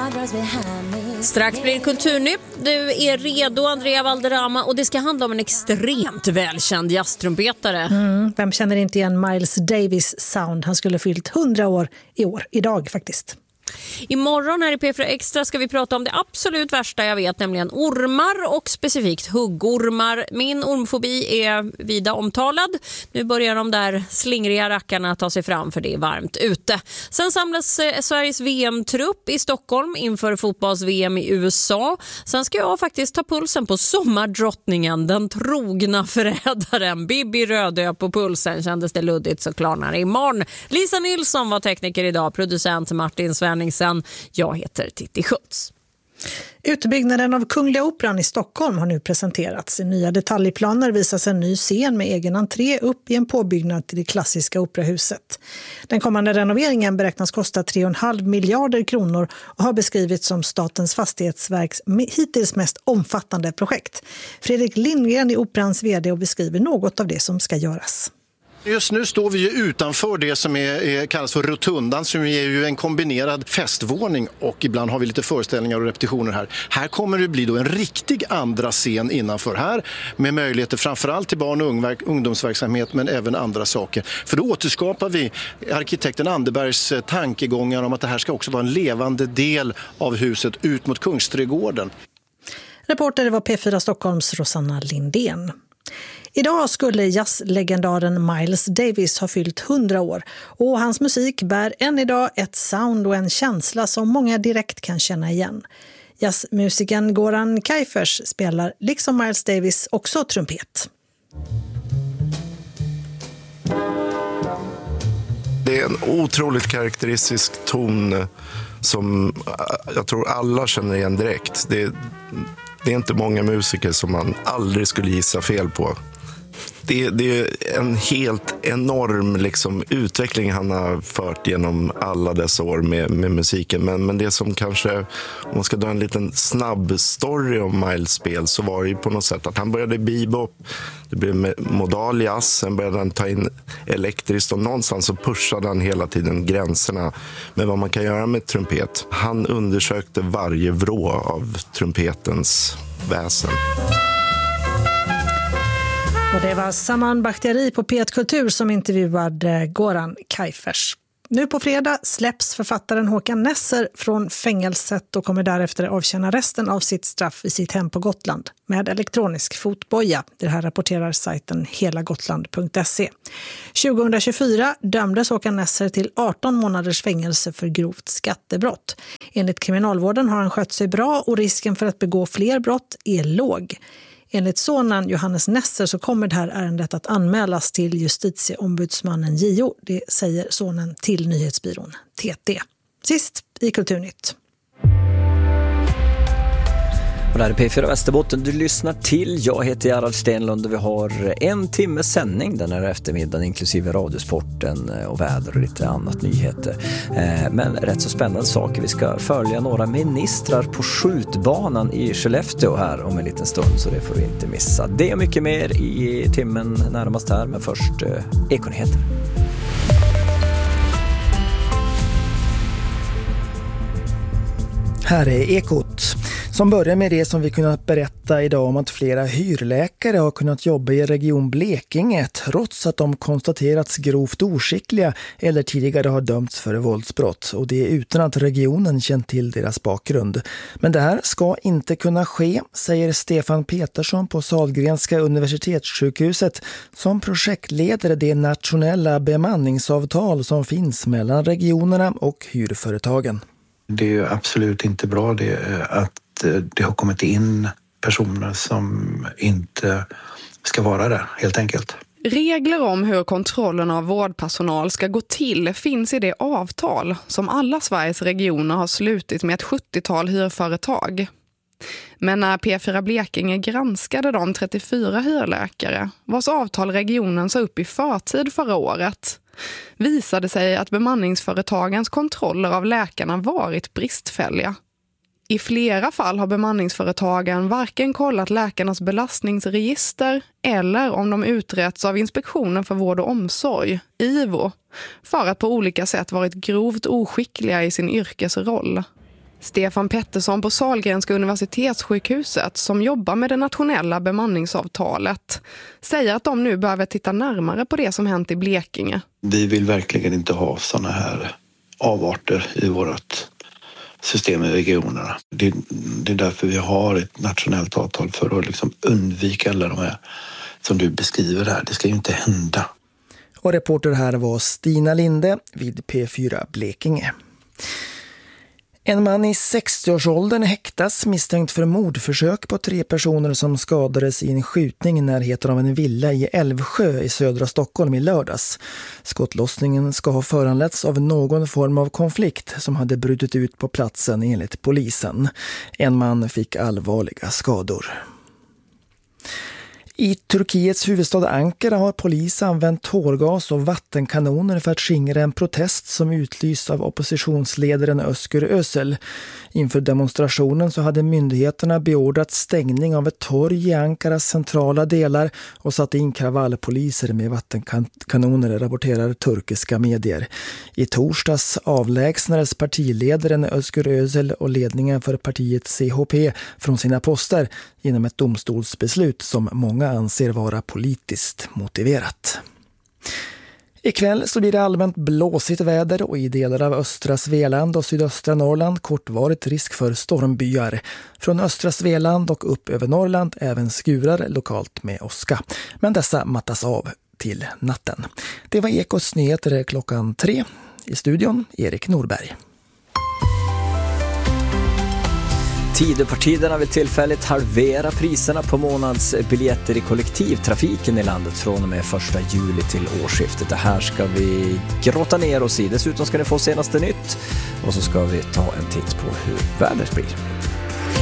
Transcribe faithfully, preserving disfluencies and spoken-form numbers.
Strax blir det Kulturnytt. Du är redo, Andrea Valderrama, och det ska handla om en extremt välkänd jazztrumpetare. Mm, vem känner inte igen Miles Davis sound? Han skulle fyllt hundra år i år, idag faktiskt. Imorgon här i P fyra Extra ska vi prata om det absolut värsta jag vet, nämligen ormar och specifikt huggormar. Min ormfobi är vida omtalad. Nu börjar de där slingriga rackarna ta sig fram för det är varmt ute. Sen samlas eh, Sveriges V M-trupp i Stockholm inför fotbolls-V M i U S A. Sen ska jag faktiskt ta pulsen på sommardrottningen, den trogna förrädaren. Bibi Rödö på pulsen, kändes det luddigt så klarnar det imorgon. Lisa Nilsson var tekniker idag, producent Martin Sven. Jag heter Titti Schutz. Utbyggnaden av Kungliga Operan i Stockholm har nu presenterats. I nya detaljplaner visas en ny scen med egen entré upp i en påbyggnad till det klassiska operahuset. Den kommande renoveringen beräknas kosta tre komma fem miljarder kronor och har beskrivits som Statens fastighetsverks hittills mest omfattande projekt. Fredrik Lindgren är Operans vd och beskriver något av det som ska göras. Just nu står vi ju utanför det som är, är, kallas för rotundan, som är ju en kombinerad festvåning, och ibland har vi lite föreställningar och repetitioner här. Här kommer det bli då en riktig andra scen innanför här med möjligheter framförallt till barn- och ungverk, ungdomsverksamhet, men även andra saker. För då återskapar vi arkitekten Anderbergs tankegångar om att det här ska också vara en levande del av huset ut mot Kungsträdgården. Reporter var P fyra Stockholms Rosanna Lindén. Idag skulle jazzlegendaren Miles Davis ha fyllt hundra år och hans musik bär än idag ett sound och en känsla som många direkt kan känna igen. Jazzmusikern Goran Kajfers spelar liksom Miles Davis också trumpet. Det är en otroligt karaktäristisk ton som jag tror alla känner igen direkt. Det, det är inte många musiker som man aldrig skulle gissa fel på. Det, det är en helt enorm liksom, utveckling han har fört genom alla dessa år med, med musiken. Men, men det som kanske, om man ska dra en liten snabb story om Miles spel, så var det ju på något sätt att han började bebop, det blev modal jazz, sen började han ta in elektriskt och någonstans så pushade han hela tiden gränserna med vad man kan göra med trumpet. Han undersökte varje vrå av trumpetens väsen. Och det var Saman Bakhtiari på P ett Kultur som intervjuade Goran Kajfers. Nu på fredag släpps författaren Håkan Nesser från fängelset och kommer därefter avtjäna resten av sitt straff i sitt hem på Gotland med elektronisk fotboja. Det här rapporterar sajten helagotland punkt se. tjugohundratjugofyra dömdes Håkan Nesser till arton månaders fängelse för grovt skattebrott. Enligt kriminalvården har han skött sig bra och risken för att begå fler brott är låg. Enligt sonen Johannes Nesser så kommer det här ärendet att anmälas till justitieombudsmannen J O. Det säger sonen till nyhetsbyrån T T. Sist i Kulturnytt. Och det här är P fyra Västerbotten du lyssnar till. Jag heter Gerhard Stenlund och vi har en timme sändning den här eftermiddagen inklusive radiosporten och väder och lite annat nyheter. Men rätt så spännande saker. Vi ska följa några ministrar på skjutbanan i Skellefteå här om en liten stund, så det får du inte missa. Det är mycket mer i timmen närmast här, men först Ekonyheter. Här är Ekot, som börjar med det som vi kunnat berätta idag om att flera hyrläkare har kunnat jobba i region Blekinge trots att de konstaterats grovt oskickliga eller tidigare har dömts för våldsbrott, och det är utan att regionen känt till deras bakgrund. Men det här ska inte kunna ske, säger Stefan Petersson på Sahlgrenska universitetssjukhuset som projektledare det nationella bemanningsavtal som finns mellan regionerna och hyrföretagen. Det är ju absolut inte bra det, att det har kommit in personer som inte ska vara det, helt enkelt. Regler om hur kontrollen av vårdpersonal ska gå till finns i det avtal som alla Sveriges regioner har slutit med ett sjuttiotal hyrföretag. Men när P fyra Blekinge granskade de trettiofyra hyrläkare vars avtal regionen sa upp i förtid förra året, visade sig att bemanningsföretagens kontroller av läkarna varit bristfälliga. I flera fall har bemanningsföretagen varken kollat läkarnas belastningsregister eller om de uträtts av Inspektionen för vård och omsorg, I V O, för att på olika sätt varit grovt oskickliga i sin yrkesroll. Stefan Pettersson på Sahlgrenska universitetssjukhuset som jobbar med det nationella bemanningsavtalet säger att de nu behöver titta närmare på det som hänt i Blekinge. Vi vill verkligen inte ha såna här avarter i vårt system i regionerna. Det, det är därför vi har ett nationellt avtal för att liksom undvika alla de här som du beskriver här. Det ska ju inte hända. Och reporter här var Stina Linde vid P fyra Blekinge. En man i sextioårsåldern häktas misstänkt för mordförsök på tre personer som skadades i en skjutning i närheten av en villa i Älvsjö i södra Stockholm i lördags. Skottlossningen ska ha föranletts av någon form av konflikt som hade brutit ut på platsen enligt polisen. En man fick allvarliga skador. I Turkiets huvudstad Ankara har polis använt tårgas och vattenkanoner för att skingra en protest som utlysts av oppositionsledaren Özgür Özel. Inför demonstrationen så hade myndigheterna beordrat stängning av ett torg i Ankaras centrala delar och satt in kravallpoliser med vattenkanoner, rapporterar turkiska medier. I torsdags avlägsnades partiledaren Özgür Özel och ledningen för partiet C H P från sina poster genom ett domstolsbeslut som många anser vara politiskt motiverat. Ikväll så blir det allmänt blåsigt väder och i delar av östra Svealand och sydöstra Norrland kortvarigt risk för stormbyar. Från östra Svealand och upp över Norrland även skurar lokalt med åska. Men dessa mattas av till natten. Det var Ekots nyheter klockan tre. I studion Erik Norberg. Tidöpartierna vill tillfälligt halvera priserna på månadsbiljetter i kollektivtrafiken i landet från och med första juli till årsskiftet. Det här ska vi grotta ner oss i. Dessutom ska ni få senaste nytt och så ska vi ta en titt på hur vädret blir.